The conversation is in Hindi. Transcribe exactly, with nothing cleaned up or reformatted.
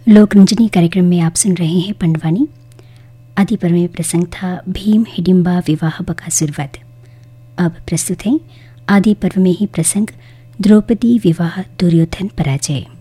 लोकरंजनी कार्यक्रम में आप सुन रहे हैं पंडवानी। आदि पर्व में प्रसंग था भीम हिडिंबा विवाह बकासुरवध। अब प्रस्तुत है आदि पर्व में ही प्रसंग द्रौपदी विवाह दुर्योधन पराजय।